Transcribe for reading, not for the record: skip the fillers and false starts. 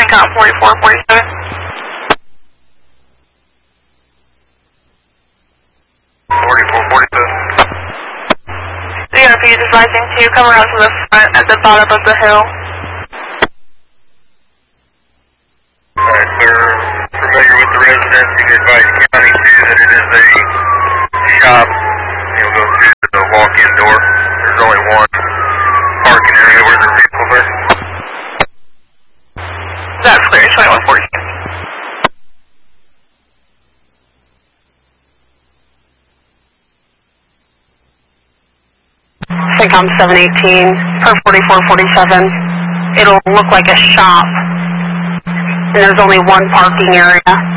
CENTCOM 4447. CRP is advising to come around to the front at the bottom of the hill. Alright, they're familiar with the residents. You can advise County too that it is a shop. You'll go through the walk-in door. There's only one parking area where their vehicles are. That's clear, 2140. CENTCOM 718 per 4447. It'll look like a shop. And there's only one parking area.